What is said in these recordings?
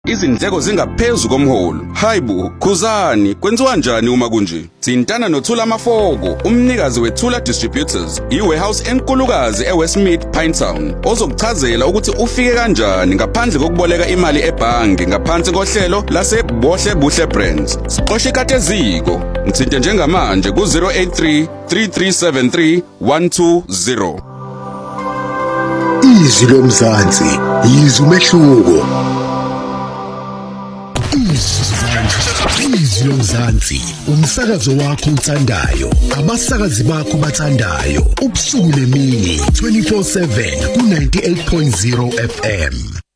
Izindleko zingaphezulu komholo. Hayibo, khuzani, kwenziwa kanjani uma kunje? Thintana noThula Mafoko, umnikazi weThula Distributors, iwarehouse enkulukazi eWestmead, Pinetown, ozokuchazela ukuthi ufike kanjani ngaphandle kokuboleka imali ebhange ngaphansi kohlelo lase Bohle Buhle Brands. Siqoshe ikati eziko. Mthinte njengamanje ku-083 3373 120. Izwi lomzansi, izwi umehluko. Izwi lomzansi, umsakazo wakho uthandayo, abasakazi bakho bathandayo, ubusuku nemini 24/7 ku98.0 FM.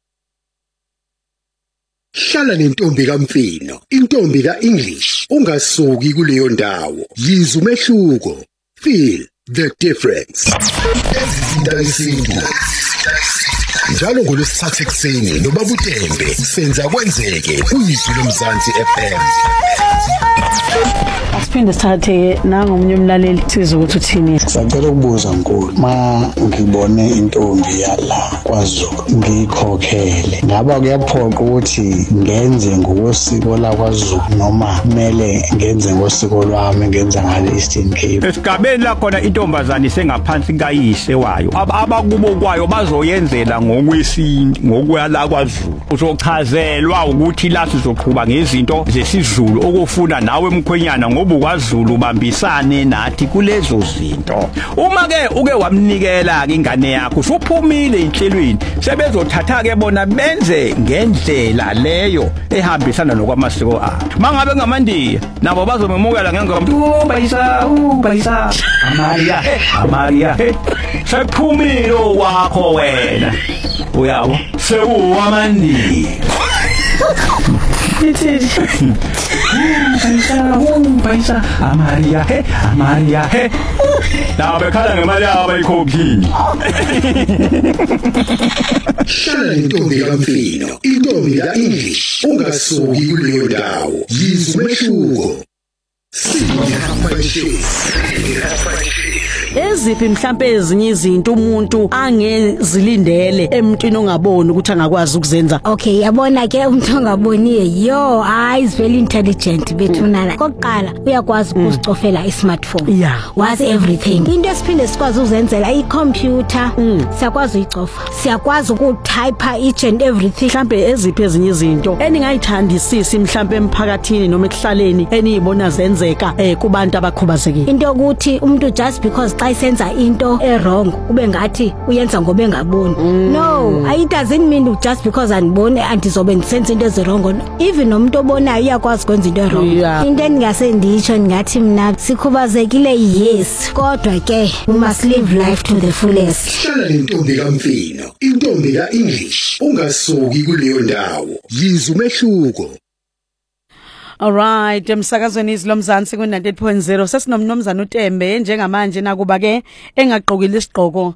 Hlala nentombi kaMfino, intombi kaEnglish, ungasuki kuleyo ndawo. Yizwa umehluko. Feel the difference. Ezizinda isintu. Njalo ngolwesithathu ekseni noBaba uTembe senza kwenzeke kuyizwi lomzansi FM. Asiphinde sithathe nangomunye umlaleli sizwe ukuthi uthini. Ngicela ukubuza nkulu, ma ngibone intombi yala kwaZulu ngiyikhokhele, ngaba kuyaphoqa ukuthi ngenze ngokwesiko la kwaZulu noma kumele ngenze ngosiko lwami ngenza ngale Eastern Cape? Esigabeni la khona intombazane sengaphansi kayise wayo, abakubo kwayo bazoyenzela ngokwesintu ngokwala kwaZulu. Uzochazelwa ukuthi la sizoqhubha ngezinto zesiZulu okufuna nawe mkhwenyana ngoba kwaZulu bambisane nathi kulezo zinto. Uma ke uke wamnikela ingane yakho usuphumile inhlelweni, sebezothatha ke bona benze ngendlela leyo ehambisana nokwamasiko akhe. Mangabe ngamandiya nabo bazomemukela ngengoma bayisa Amaria sephumile wakho wena uyabo sekuwamandiya. Bayisa Amaria na bekhala ngemali yabo ayikhokhile. Hlala nentombi kaMfino, intombi kaEnglish, ungasuki kuleyo ndawo. Yizwa umehluko. Eziphi mhlambe ezinye izinto umuntu angezilindele emntwini ongaboni ukuthi angakwazi ukuzenza? Okay, yabona ke umuntu ongaboniye is very intelligent bethunana. Kokuqala uyakwazi ukuzicofela i-smartphone. Was everything. Into esiphinde sikwazi ukuzenzela i-computer, siyakwazi uyicofa. Siyakwazi ukutype each and everything. Mhlambe eziphi ezinye izinto eningayithandisisi mhlambe emphakathini noma ekuhlaleni eniyibona zenzeka kubantu abakhubazekile? Into ukuthi umuntu just because xa isenza into wrong ube ngathi uyenza ngoba engaboni. No, it doesn't mean just because andibone andizobe ndisenza into ezirong. Even nomuntu obonayo uyakwazi ukwenza into wrong. Into engase nditsho ngathi mina sikhubazekile yes, kodwa ke we must live life to the fullest. Hlala nentombi kaMfino, intombi kaEnglish, ungasuki kuleyo ndawo. Yizwa umehluko. Alright, emsakazweni izilomzansi ku98.0 sesinomnomzana uTembe njengamanje nakuba ke engaqokile isigqoko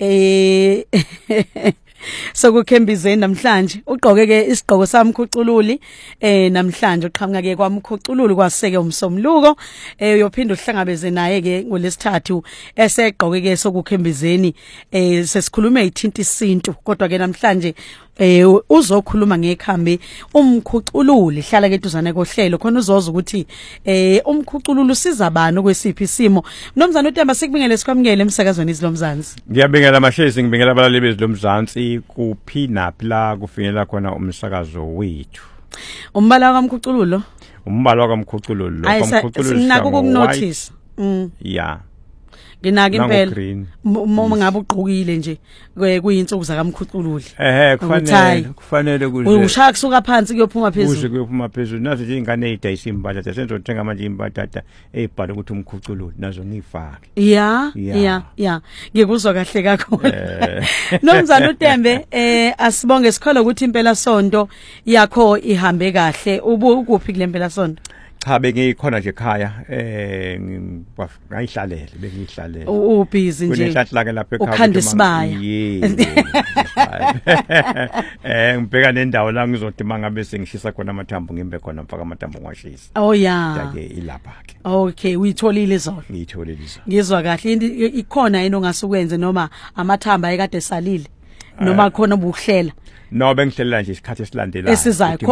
sokukhembizeni namhlanje ugqoke ke isigqoko samkhucululi namhlanje uqhamuka ke kwamkhucululi kwaseke umsomluko uyophinda uhlangabeze naye ke ngolesithathu esegqoke ke sokukhembizeni sesikhulume ithinta isintu kodwa ke namhlanje uzokhuluma ngekhambi umkhucululi hlala ke duzane kohlelo khona uzoza ukuthi umkhucululi usiza bani okwesiphi isimo. Nomzana uTemba sikubingele sikwamukele emsakazweni izilomzansi. Ngiyabingelela abahlezi ngibingelela abalaleli bezilomzansi kuphi naphi la kufinyelela khona umsakazo wethu. Umbala kamkhucululo? Umbala kamkhucululo sinako ukunotice. Yeah. Nginaka impela uma ngabe ugqokile nje kuyinsuku zakamkhucululi. Kufanele kuze ushaya kusuka phansi kuyophuma phezulu. Kuyophuma phezulu nazo nje ingane ezidayisa imbadada senzothenga manje imbadada ezibhala ukuthi umkhucululi nazo ngifake. Yeah. Ngikuzwa kahle kakhulu. Nomzana uTembe asibonge sikhola ukuthi impela sonto yakho ihambe kahle. Ukuphi kule mpela sonto? Cha bengikhona nje ekhaya ngayihlalele bengihlalele ubusy nje kunenhlahlaka lapha ekhaya ukhanda isibaya ngibheka nendawo la ngizothi mangabe sengishisa khona amathambo ngimbe khona mfaka amathambo ngwashisa ke ilapha ke okay uyitholile izolo ngiyitholile izolo ngizwa kahle ikhona yini ongasukwenze noma amathamba ayekade salile noma khona obuhlela no bengihlelela nje isikhathi esilandelayo esizayo